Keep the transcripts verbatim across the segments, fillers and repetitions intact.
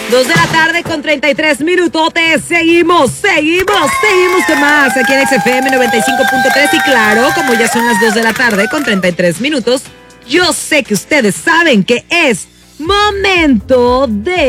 Dos de la tarde con treinta y tres minutotes. Seguimos, seguimos, seguimos con más aquí en X F M noventa y cinco punto tres. Y claro, como ya son las dos de la tarde con treinta y tres minutos, yo sé que ustedes saben que es momento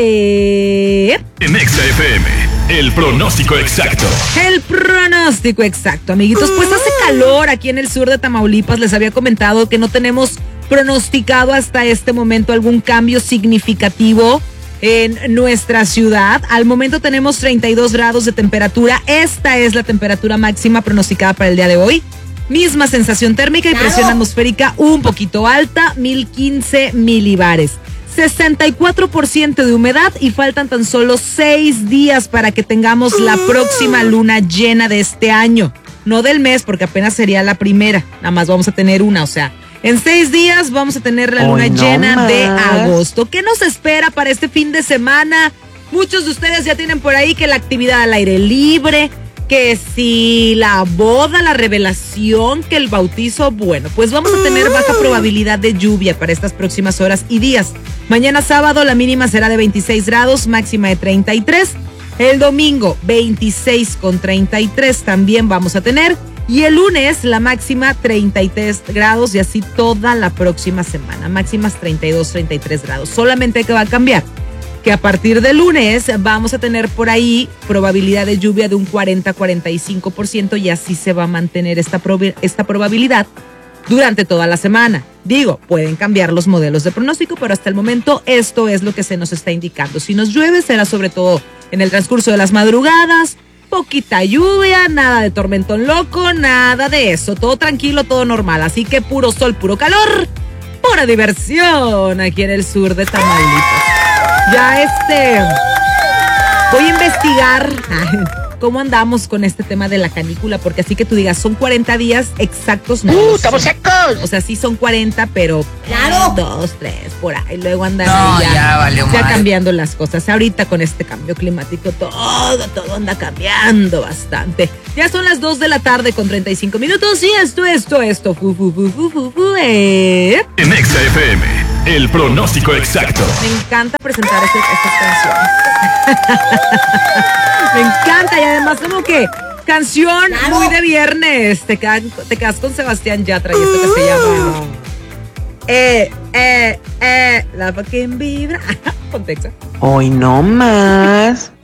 de... En X F M, el pronóstico exacto. El pronóstico exacto, amiguitos. Pues hace calor aquí en el sur de Tamaulipas. Les había comentado que no tenemos pronosticado hasta este momento algún cambio significativo en nuestra ciudad. Al momento tenemos treinta y dos grados de temperatura. Esta es la temperatura máxima pronosticada para el día de hoy. Misma sensación térmica y presión atmosférica un poquito alta, mil quince milibares. sesenta y cuatro por ciento de humedad y faltan tan solo seis días para que tengamos la próxima luna llena de este año. No del mes, porque apenas sería la primera. Nada más vamos a tener una, o sea... En seis días vamos a tener la luna Hoy no llena más. de agosto. ¿Qué nos espera para este fin de semana? Muchos de ustedes ya tienen por ahí que la actividad al aire libre, que si la boda, la revelación, que el bautizo. Bueno, pues vamos a tener baja probabilidad de lluvia para estas próximas horas y días. Mañana sábado la mínima será de veintiséis grados, máxima de treinta y tres. El domingo veintiséis con treinta y tres también vamos a tener. Y el lunes la máxima treinta y tres grados y así toda la próxima semana. Máximas treinta y dos, treinta y tres grados. Solamente que va a cambiar, que a partir del lunes vamos a tener por ahí probabilidad de lluvia de un cuarenta a cuarenta y cinco por ciento y así se va a mantener esta, prob- esta probabilidad durante toda la semana. Digo, pueden cambiar los modelos de pronóstico, pero hasta el momento esto es lo que se nos está indicando. Si nos llueve será sobre todo en el transcurso de las madrugadas. Poquita lluvia, nada de tormentón loco, nada de eso. Todo tranquilo, todo normal. Así que puro sol, puro calor, pura diversión aquí en el sur de Tamaulipas. Ya este... Voy a investigar cómo andamos con este tema de la canícula, porque así que tú digas, son cuarenta días exactos. No, ¡Uh, estamos secos! O sea, sí son cuarenta, pero Claro. dos, tres, por ahí. Luego andan No, ahí ya, ya valió ya madre. cambiando las cosas. Ahorita con este cambio climático, todo, todo anda cambiando bastante. Ya son las dos de la tarde con treinta y cinco minutos y esto, esto, esto, fu, fu, fu, fu, fu, fu, eh. En X F M, el pronóstico exacto. Me encanta presentar este- estas canciones. Me encanta y además como que canción Claro. muy de viernes. Te, quedan- te quedas con Sebastián Yatra y esto que se llama... Eh, eh, eh, la fucking vibra. Contexto. Hoy no más.